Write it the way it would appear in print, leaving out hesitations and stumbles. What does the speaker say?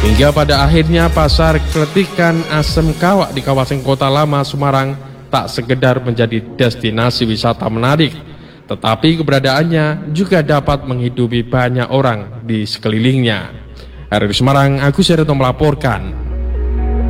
Hingga pada akhirnya pasar Kretikan Asem Kawak di kawasan Kota Lama Semarang tak sekedar menjadi destinasi wisata menarik, tetapi keberadaannya juga dapat menghidupi banyak orang di sekelilingnya. Dari Semarang, Agus Herito melaporkan.